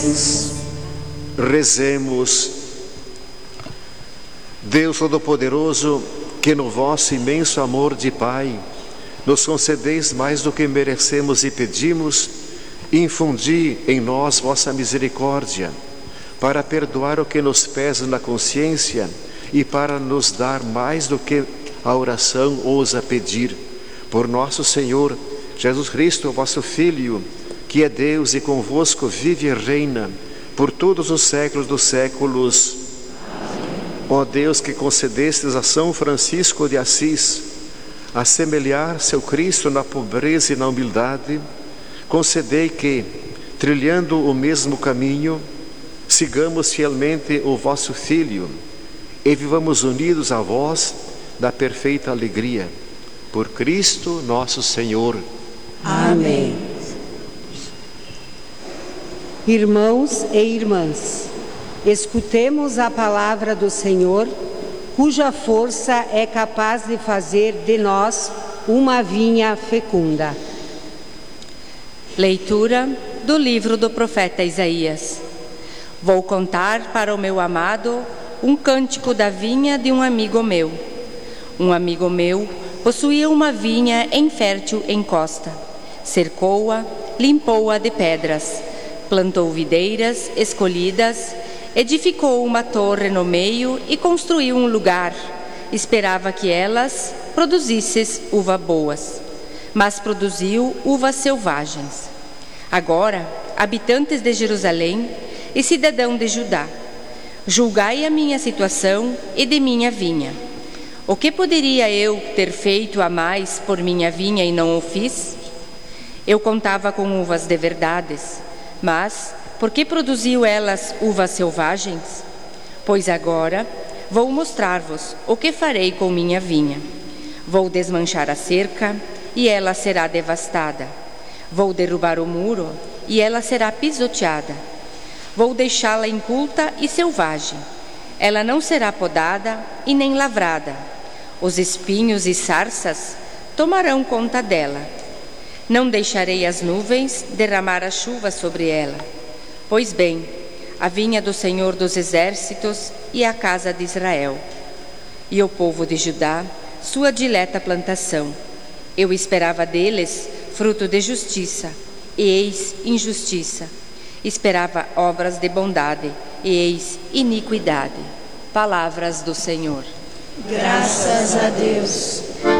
Rezemos. Deus Todo-Poderoso, que no vosso imenso amor de Pai nos concedeis mais do que merecemos e pedimos, infundi em nós vossa misericórdia, para perdoar o que nos pesa na consciência e para nos dar mais do que a oração ousa pedir. Por nosso Senhor Jesus Cristo, vosso Filho, que é Deus e convosco vive e reina por todos os séculos dos séculos. Ó Deus, que concedestes a São Francisco de Assis assemelhar seu Cristo na pobreza e na humildade, concedei que, trilhando o mesmo caminho, sigamos fielmente o vosso Filho e vivamos unidos a vós da perfeita alegria. Por Cristo nosso Senhor. Amém. Irmãos e irmãs, escutemos a palavra do Senhor, cuja força é capaz de fazer de nós uma vinha fecunda. Leitura do livro do profeta Isaías. Vou contar para o meu amado um cântico da vinha de um amigo meu. Um amigo meu possuía uma vinha em fértil encosta. Cercou-a, limpou-a de pedras, plantou videiras escolhidas, edificou uma torre no meio e construiu um lugar. Esperava que elas produzissem uvas boas, mas produziu uvas selvagens. Agora, habitantes de Jerusalém e cidadãos de Judá, julgai a minha situação e de minha vinha. O que poderia eu ter feito a mais por minha vinha e não o fiz? Eu contava com uvas de verdades, mas por que produziu elas uvas selvagens? Pois agora vou mostrar-vos o que farei com minha vinha. Vou desmanchar a cerca, e ela será devastada. Vou derrubar o muro, e ela será pisoteada. Vou deixá-la inculta e selvagem. Ela não será podada e nem lavrada. Os espinhos e sarças tomarão conta dela. Não deixarei as nuvens derramar a chuva sobre ela. Pois bem, a vinha do Senhor dos Exércitos e a casa de Israel, e o povo de Judá, sua dileta plantação. Eu esperava deles fruto de justiça, e eis injustiça. Esperava obras de bondade, e eis iniquidade. Palavras do Senhor. Graças a Deus.